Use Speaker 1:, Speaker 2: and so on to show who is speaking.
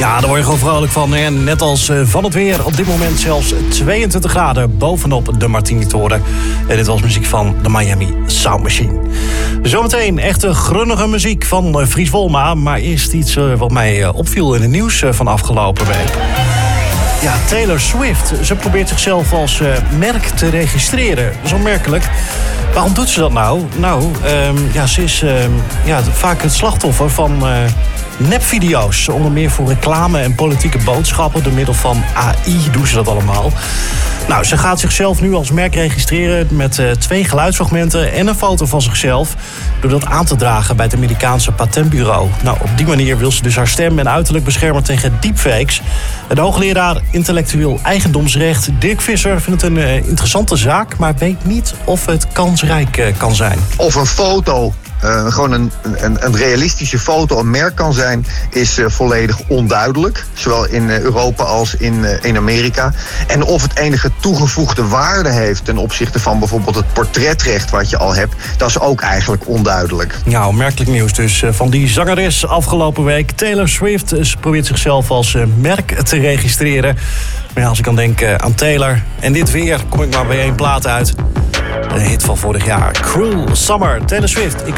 Speaker 1: Ja, daar word je gewoon vrolijk van. En net als van het weer, op dit moment zelfs 22 graden bovenop de Martini-toren. En dit was muziek van de Miami Sound Machine. Zometeen echte grunnige muziek van Fries Wolma. Maar eerst iets wat mij opviel in het nieuws van afgelopen week. Ja, Taylor Swift. Ze probeert zichzelf als merk te registreren. Dat is onmerkelijk. Waarom doet ze dat nou? Ze is vaak het slachtoffer van nepvideo's. Onder meer voor reclame en politieke boodschappen. Door middel van AI doen ze dat allemaal. Nou, ze gaat zichzelf nu als merk registreren met 2 geluidsfragmenten en een foto van zichzelf. Door dat aan te dragen bij het Amerikaanse patentbureau. Nou, op die manier wil ze dus haar stem en uiterlijk beschermen tegen deepfakes. De hoogleraar intellectueel eigendomsrecht Dirk Visser vindt het een interessante zaak, maar weet niet of het kansrijk kan zijn.
Speaker 2: Of een foto gewoon een realistische foto een merk kan zijn, is volledig onduidelijk. Zowel in Europa als in Amerika. En of het enige toegevoegde waarde heeft ten opzichte van bijvoorbeeld het portretrecht wat je al hebt, dat is ook eigenlijk onduidelijk.
Speaker 1: Ja, opmerkelijk nieuws dus van die zangeres afgelopen week. Taylor Swift. Ze probeert zichzelf als merk te registreren. Maar ja, als ik dan denk aan Taylor en dit weer, kom ik maar bij 1 plaat uit. Een hit van vorig jaar. Cruel Summer. Taylor Swift.